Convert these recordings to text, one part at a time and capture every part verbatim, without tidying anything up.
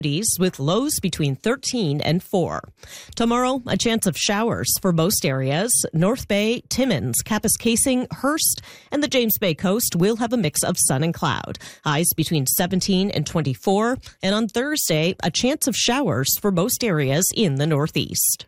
with lows between thirteen and four. Tomorrow, a chance of showers for most areas. North Bay, Timmins, Kapuskasing, Hearst, and the James Bay coast will have a mix of sun and cloud. Highs between seventeen and twenty-four. And on Thursday, a chance of showers for most areas in the northeast.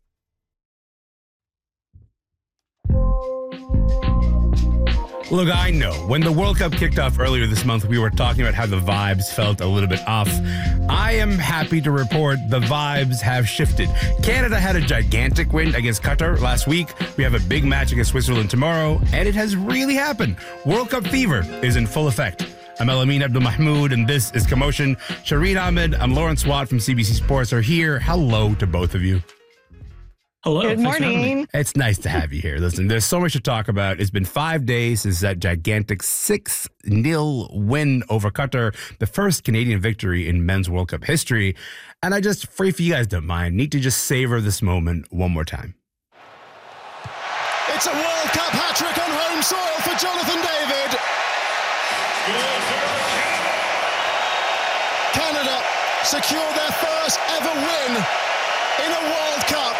Look, I know. When the World Cup kicked off earlier this month, we were talking about how the vibes felt a little bit off. I am happy to report the vibes have shifted. Canada had a gigantic win against Qatar last week. We have a big match against Switzerland tomorrow, and it has really happened. World Cup fever is in full effect. I'm Elamin Abdul-Mahmoud, and this is Commotion. Shireen Ahmed, I'm Lawrence Watt from C B C Sports are here. Hello to both of you. Hello. Good morning. It's nice to have you here. Listen, there's so much to talk about. It's been five days since that gigantic six nil win over Qatar, the first Canadian victory in men's World Cup history. And I just, for if you guys don't mind, need to just savor this moment one more time. It's a World Cup hat-trick on home soil for Jonathan David. Canada secure their first ever win in a World Cup.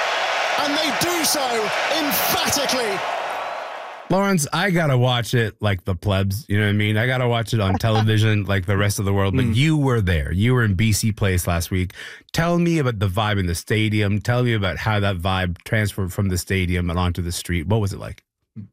And they do so emphatically. Lawrence, I gotta watch it like the plebs. You know what I mean? I gotta watch it on television like the rest of the world. But mm. you were there. You were in B C Place last week. Tell me about the vibe in the stadium. Tell me about how that vibe transferred from the stadium and onto the street. What was it like?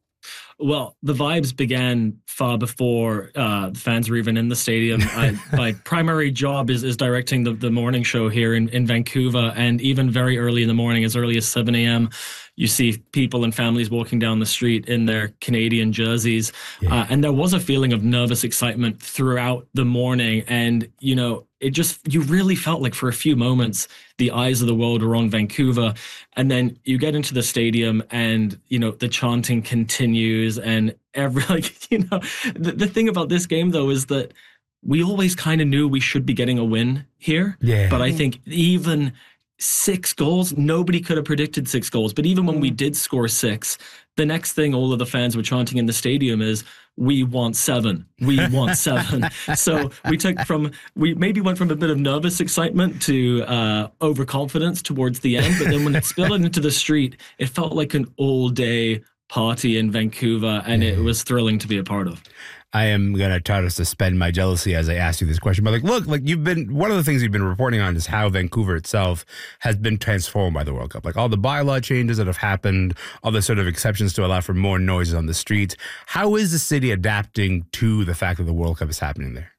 Well, the vibes began far before uh, the fans were even in the stadium. I, my primary job is is directing the, the morning show here in, in Vancouver. And even very early in the morning, as early as seven a.m., you see people and families walking down the street in their Canadian jerseys. Yeah. Uh, and there was a feeling of nervous excitement throughout the morning. And, you know, it just, you really felt like for a few moments, the eyes of the world were on Vancouver. And then you get into the stadium and, you know, the chanting continues and every, like, you know, the, the thing about this game, though, is that we always kind of knew we should be getting a win here. Yeah. But I think even six goals, nobody could have predicted six goals. But even when we did score six, the next thing all of the fans were chanting in the stadium is, we want seven. We want seven. So we took from, we maybe went from a bit of nervous excitement to uh, overconfidence towards the end. But then when it spilled into the street, it felt like an all day party in Vancouver. And it was thrilling to be a part of. I am going to try to suspend my jealousy as I ask you this question. But like, look, like you've been, one of the things you've been reporting on is how Vancouver itself has been transformed by the World Cup. Like all the bylaw changes that have happened, all the sort of exceptions to allow for more noises on the streets. How is the city adapting to the fact that the World Cup is happening there?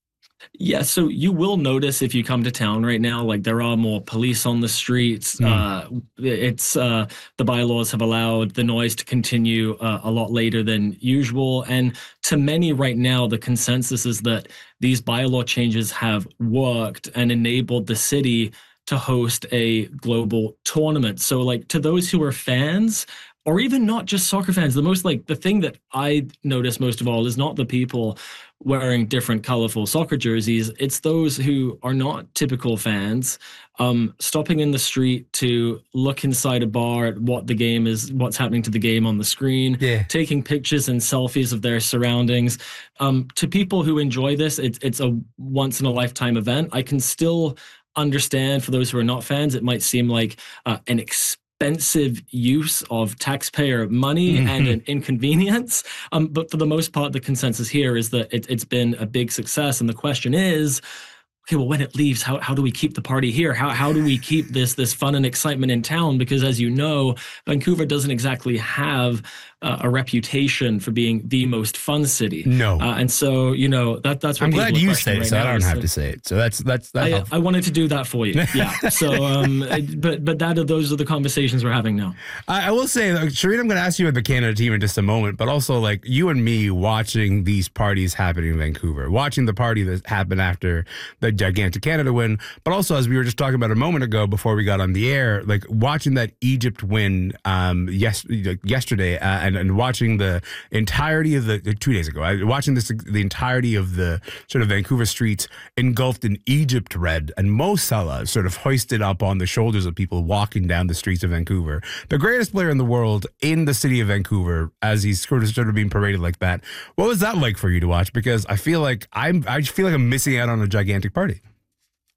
Yeah, so you will notice if you come to town right now, like there are more police on the streets. Mm. Uh, it's uh, the bylaws have allowed the noise to continue uh, a lot later than usual. And to many right now, the consensus is that these bylaw changes have worked and enabled the city to host a global tournament. So like to those who are fans, or even not just soccer fans, the most like the thing that I notice most of all is not the people wearing different colorful soccer jerseys. It's those who are not typical fans, um, stopping in the street to look inside a bar at what the game is, what's happening to the game on the screen, yeah. taking pictures and selfies of their surroundings. Um, to people who enjoy this, it's it's a once in a lifetime event. I can still understand for those who are not fans, it might seem like uh, an expensive expensive use of taxpayer money mm-hmm. and an inconvenience. Um, but for the most part, the consensus here is that it, it's been a big success. And the question is, okay, well, when it leaves, how how do we keep the party here? How how do we keep this this fun and excitement in town? Because as you know, Vancouver doesn't exactly have uh, a reputation for being the most fun city. No, uh, and so you know that that's. What I'm glad you say it, right so now. I don't have so, to say it. So that's that's. that's I, I wanted to do that for you. Yeah. So, um, but but that those are the conversations we're having now. I, I will say, like, Shireen, I'm going to ask you about the Canada team in just a moment, but also like you and me watching these parties happening in Vancouver, watching the party that happened after the gigantic Canada win, but also as we were just talking about a moment ago before we got on the air, like watching that Egypt win um yes yesterday uh, and and watching the entirety of the two days ago, I, watching this the entirety of the sort of Vancouver streets engulfed in Egypt red and Mo Salah sort of hoisted up on the shoulders of people walking down the streets of Vancouver, the greatest player in the world in the city of Vancouver, as he's sort of sort of being paraded like that. What was that like for you to watch? Because I feel like I'm I feel like I'm missing out on a gigantic party.